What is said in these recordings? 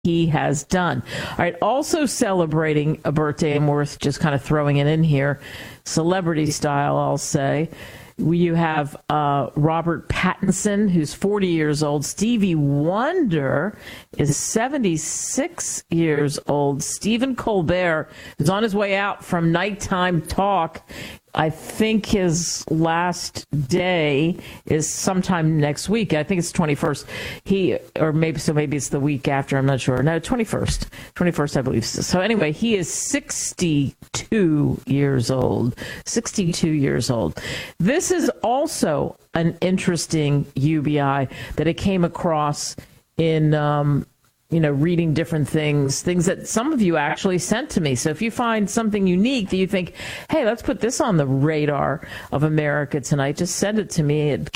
he has done. All right, also celebrating a birthday, and worth just kind of throwing it in here, celebrity style, I'll say. You have Robert Pattinson, who's 40 years old. Stevie Wonder is 76 years old. Stephen Colbert is on his way out from nighttime talk. I think his last day is sometime next week. I think it's 21st. Maybe it's the week after. I'm not sure. No, 21st. 21st, I believe. So anyway, he is 62 years old. 62 years old. This is also an interesting UBI that I came across in reading different things that some of you actually sent to me. So if you find something unique that you think, hey, let's put this on the radar of America tonight, just send it to me at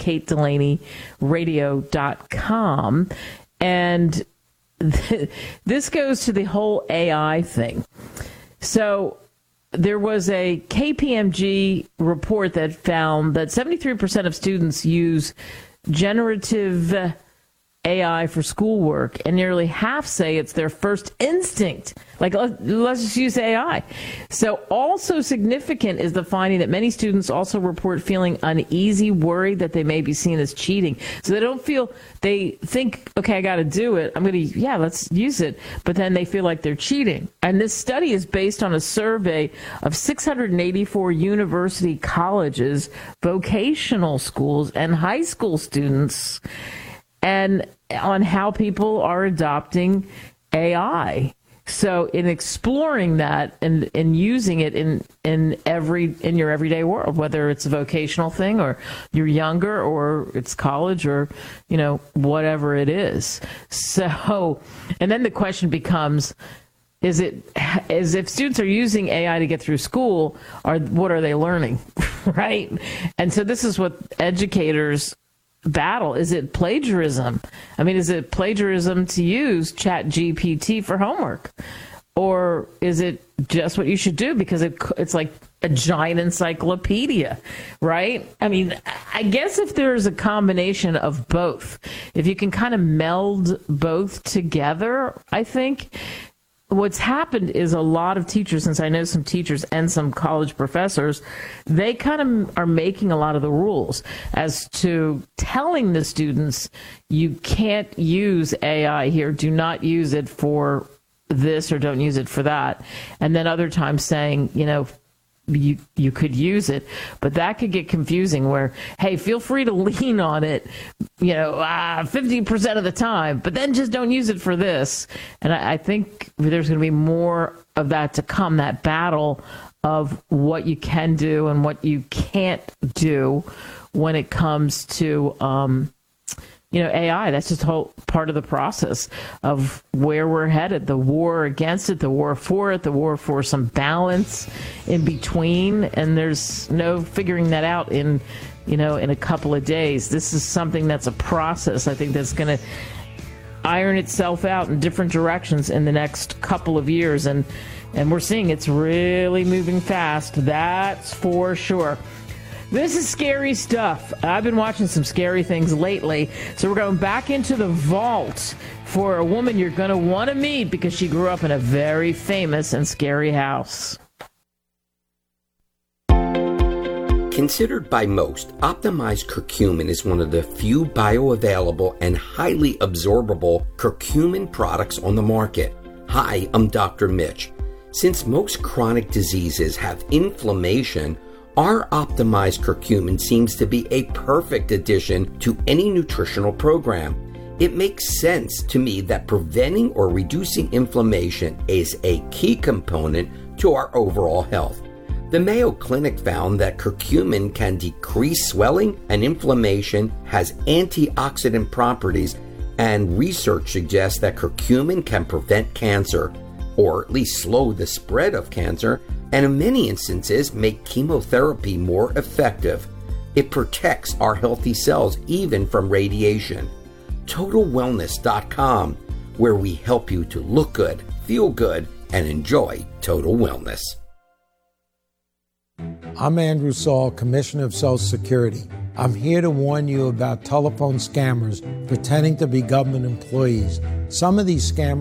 kate@katelaneyradio.com. And this goes to the whole AI thing. So there was a KPMG report that found that 73% of students use generative AI for schoolwork, and nearly half say it's their first instinct. Like, let's just use AI. So also significant is the finding that many students also report feeling uneasy, worried that they may be seen as cheating. So they think, okay, I got to do it. Let's use it. But then they feel like they're cheating. And this study is based on a survey of 684 university colleges, vocational schools, and high school students, and on how people are adopting AI. So in exploring that and using it in your everyday world, whether it's a vocational thing or you're younger or it's college or, whatever it is. So, and then the question becomes, is if students are using AI to get through school, what are they learning, right? And so this is what educators battle. Is it plagiarism? Is it plagiarism to use ChatGPT for homework? Or is it just what you should do because it's like a giant encyclopedia, right? I guess if there's a combination of both, if you can kind of meld both together, I think what's happened is a lot of teachers, since I know some teachers and some college professors, they kind of are making a lot of the rules as to telling the students, you can't use AI here. Do not use it for this or don't use it for that. And then other times saying, you could use it, but that could get confusing where, hey, feel free to lean on it, 50% of the time, but then just don't use it for this. And I think there's going to be more of that to come, that battle of what you can do and what you can't do when it comes to, AI. That's just a whole part of the process of where we're headed, the war against it, the war for it, the war for some balance in between. And there's no figuring that out in a couple of days. This is something that's a process, I think, that's going to iron itself out in different directions in the next couple of years. And we're seeing it's really moving fast. That's for sure. This is scary stuff. I've been watching some scary things lately. So we're going back into the vault for a woman you're going to want to meet because she grew up in a very famous and scary house. Considered by most, optimized curcumin is one of the few bioavailable and highly absorbable curcumin products on the market. Hi, I'm Dr. Mitch. Since most chronic diseases have inflammation, our optimized curcumin seems to be a perfect addition to any nutritional program. It makes sense to me that preventing or reducing inflammation is a key component to our overall health. The Mayo Clinic found that curcumin can decrease swelling and inflammation, has antioxidant properties, and research suggests that curcumin can prevent cancer, or at least slow the spread of cancer, and in many instances make chemotherapy more effective. It protects our healthy cells even from radiation. TotalWellness.com, where we help you to look good, feel good, and enjoy total wellness. I'm Andrew Saul, Commissioner of Social Security. I'm here to warn you about telephone scammers pretending to be government employees. Some of these scammers